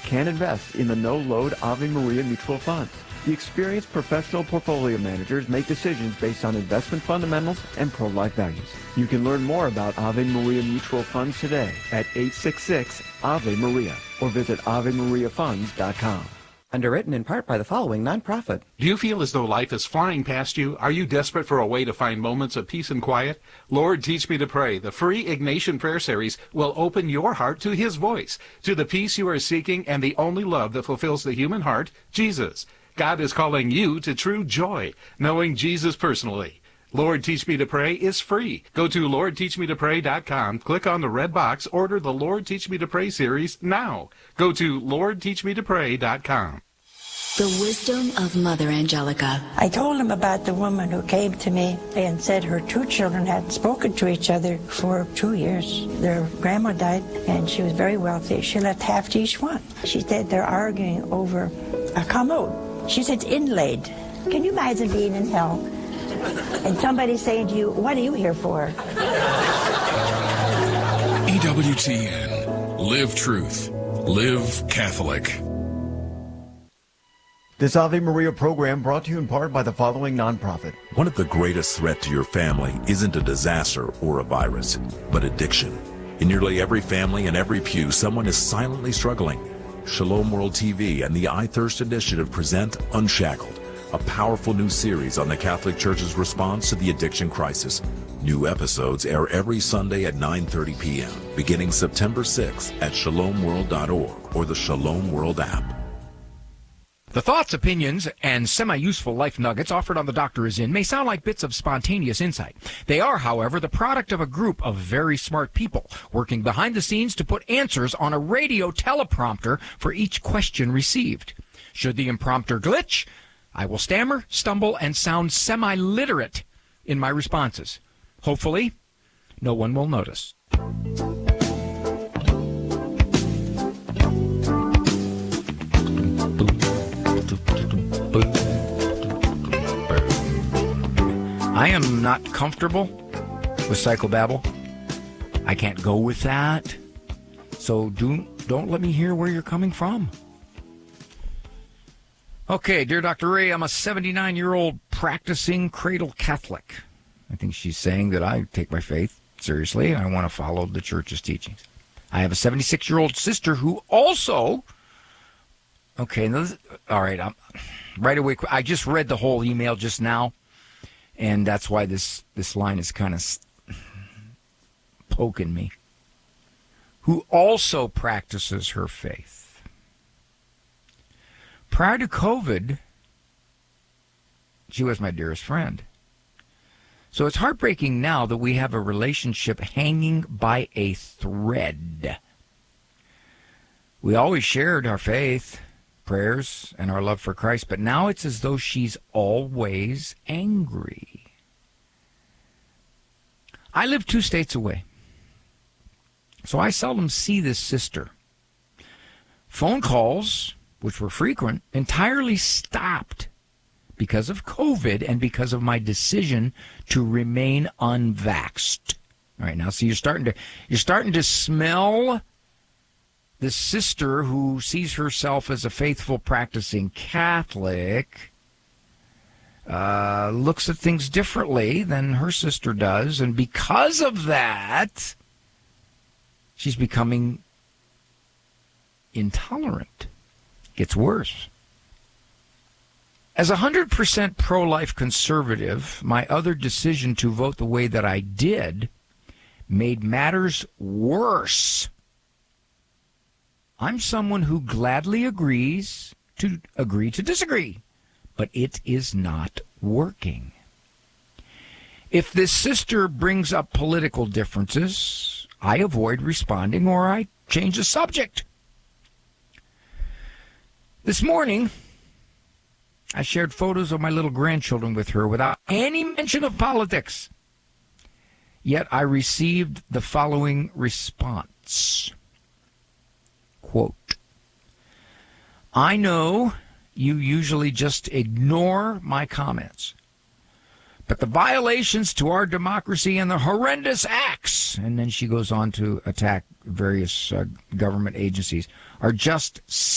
can invest in the no-load Ave Maria mutual funds. The experienced professional portfolio managers make decisions based on investment fundamentals and pro-life values. You can learn more about Ave Maria mutual funds today at 866-AVE-MARIA or visit AveMariaFunds.com. Underwritten in part by the following nonprofit. Do you feel as though life is flying past you? Are you desperate for a way to find moments of peace and quiet? Lord, Teach Me to Pray, the free Ignatian Prayer Series, will open your heart to His voice, to the peace you are seeking and the only love that fulfills the human heart, Jesus. God is calling you to true joy, knowing Jesus personally. Lord, Teach Me to Pray is free. Go to LordTeachMeToPray.com, click on the red box, order the Lord Teach Me to Pray series now. Go to LordTeachMeToPray.com. The wisdom of Mother Angelica. I told him about the woman who came to me and said her two children hadn't spoken to each other for 2 years. Their grandma died, and she was very wealthy. She left half to each one. She said they're arguing over a commode. She said it's inlaid. Can you imagine being in hell and somebody saying to you, what are you here for? EWTN. Live truth. Live Catholic. This Ave Maria program brought to you in part by the following nonprofit. One of the greatest threats to your family isn't a disaster or a virus, but addiction. In nearly every family and every pew, someone is silently struggling. Shalom World TV and the I Thirst Initiative present Unshackled, a powerful new series on the Catholic Church's response to the addiction crisis. New episodes air every Sunday at 9:30 p.m., beginning September 6th at shalomworld.org or the Shalom World app. The thoughts, opinions, and semi-useful life nuggets offered on The Doctor Is In may sound like bits of spontaneous insight. They are, however, the product of a group of very smart people working behind the scenes to put answers on a radio teleprompter for each question received. Should the imprompter glitch, I will stammer, stumble, and sound semi-literate in my responses. Hopefully, no one will notice. I am not comfortable with psychobabble. I can't go with that. So don't let me hear where you're coming from. Okay, dear Dr. Ray, I'm a 79-year-old practicing cradle Catholic. I think she's saying that I take my faith seriously. I want to follow the Church's teachings. I have a 76-year-old sister who also... Okay, all right, right away. I just read the whole email just now, and that's why this line is kind of poking me. Who also practices her faith. Prior to COVID, she was my dearest friend. So it's heartbreaking now that we have a relationship hanging by a thread. We always shared our faith, prayers, and our love for Christ, but now it's as though she's always angry. I live 2 states away, so I seldom see this sister. Phone calls, which were frequent, entirely stopped because of COVID and because of my decision to remain unvaxxed. All right, now, so you're starting to smell the sister who sees herself as a faithful, practicing Catholic, looks at things differently than her sister does, and because of that, she's becoming intolerant. Gets worse. As a 100% pro-life conservative, my other decision to vote the way that I did made matters worse. I'm someone who gladly agrees to agree to disagree, but it is not working. If this sister brings up political differences, I avoid responding or I change the subject. This morning, I shared photos of my little grandchildren with her without any mention of politics. Yet I received the following response. Quote, I know you usually just ignore my comments, but the violations to our democracy and the horrendous acts, and then she goes on to attack various government agencies, are just